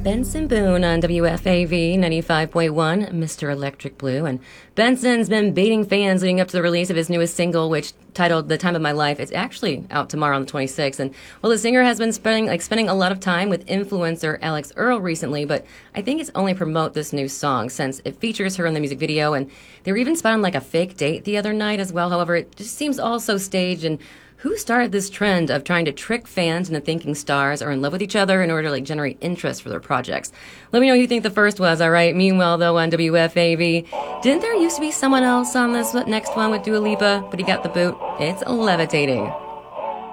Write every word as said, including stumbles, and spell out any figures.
Benson Boone on W F A V ninety-five point one, Mister Electric Blue. And Benson's been baiting fans leading up to the release of his newest single, which titled The Time of My Life. It's actually out tomorrow on the twenty-sixth. And well, the singer has been spending like spending a lot of time with influencer Alex Earl recently, but I think it's only promote this new song since it features her in the music video. And they were even spotting like a fake date the other night as well. However, it just seems all so staged. And who started this trend of trying to trick fans into thinking stars are in love with each other in order to like generate interest for their projects? Let me know who you think the first was, all right? Meanwhile, though, on W F A V, didn't there used to be someone else on this next one with Dua Lipa, but he got the boot? It's Levitating.